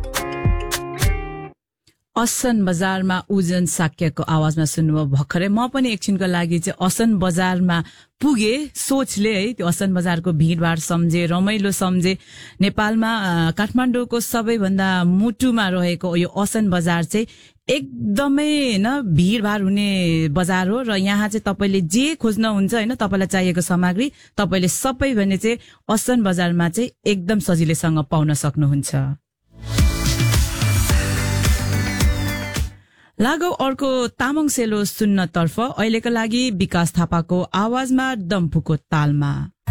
असन बजारमा उजन साक्यको आवाजमा सुन्नुभयो भर्खरै। म पनि एकछिनको लागि चाहिँ असन बजारमा पुगे सोचले है, त्यो असन बजारको भिडभाड सम्झे, रमाइलो सम्झे। नेपालमा काठमाडौँको सबैभन्दा मुटुमा रहेको यो असन बजार चाहिँ एकदमै हैन भिडभाड हुने बजार हो र यहाँ चाहिँ तपाईले जे खोज्नुहुन्छ हैन, तपाईलाई चाहिएको सामग्री तपाईले सबै भने चाहिँ असन बजारमा चाहिँ एकदम सजिलैसँग पाउन सक्नुहुन्छ। लागौ अर्को तामाङ सेलो सुन्नतर्फ। अहिलेको लागि विकास थापाको आवाजमा डम्फुको तालमा।